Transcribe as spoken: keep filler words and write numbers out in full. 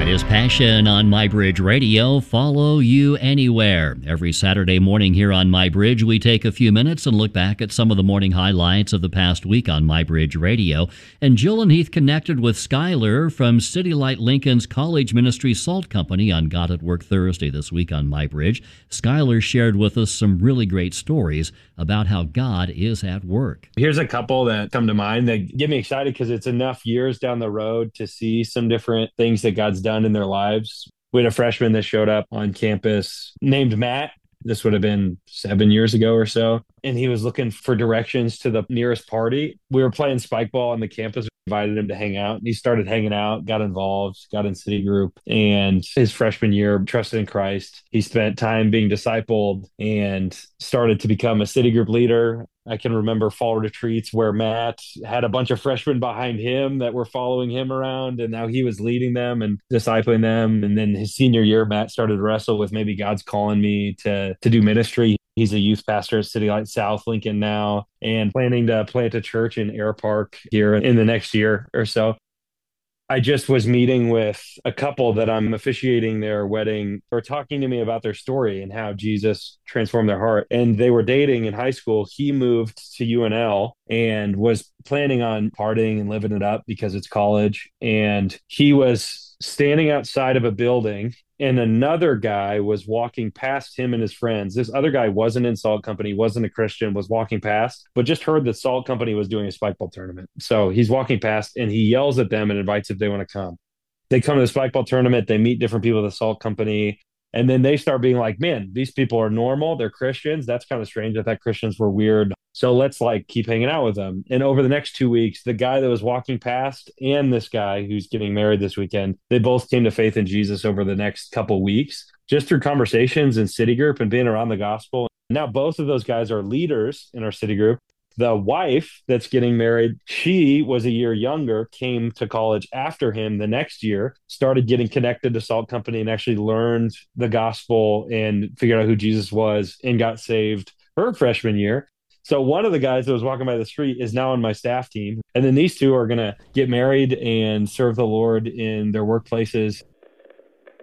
is Passion on MyBridge Radio. Follow you anywhere. Every Saturday morning here on MyBridge, we take a few minutes and look back at some of the morning highlights of the past week on MyBridge Radio. And Jill and Heath connected with Skylar from City Light Lincoln's College Ministry Salt Company on God at Work Thursday this week on MyBridge. Skylar shared with us some really great stories about how God is at work. Here's a couple that come to mind that get me excited because it's enough years down the road to see some different things that God's done in their lives. We had a freshman that showed up on campus named Matt. This would have been seven years ago or so. And he was looking for directions to the nearest party. We were playing spike ball on the campus, invited him to hang out. And he started hanging out, got involved, got in city group. And his freshman year, trusted in Christ. He spent time being discipled and started to become a city group leader. I can remember fall retreats where Matt had a bunch of freshmen behind him that were following him around, and now he was leading them and discipling them. And then his senior year, Matt started to wrestle with maybe God's calling me to, to do ministry. He's a youth pastor at City Light South Lincoln now and planning to plant a church in Air Park here in the next year or so. I just was meeting with a couple that I'm officiating their wedding. They were talking to me about their story and how Jesus transformed their heart. And they were dating in high school. He moved to U N L and was planning on partying and living it up because it's college. And he was standing outside of a building, and another guy was walking past him and his friends. This other guy wasn't in Salt Company, wasn't a Christian, was walking past, but just heard that Salt Company was doing a spike ball tournament. So he's walking past and he yells at them and invites if they want to come. They come to the spike ball tournament. They meet different people at the Salt Company. And then they start being like, man, these people are normal. They're Christians. That's kind of strange. I thought Christians were weird. So let's like keep hanging out with them. And over the next two weeks, the guy that was walking past and this guy who's getting married this weekend, they both came to faith in Jesus over the next couple weeks, just through conversations in city group and being around the gospel. Now, both of those guys are leaders in our city group. The wife that's getting married, she was a year younger, came to college after him the next year, started getting connected to Salt Company and actually learned the gospel and figured out who Jesus was and got saved her freshman year. So one of the guys that was walking by the street is now on my staff team. And then these two are going to get married and serve the Lord in their workplaces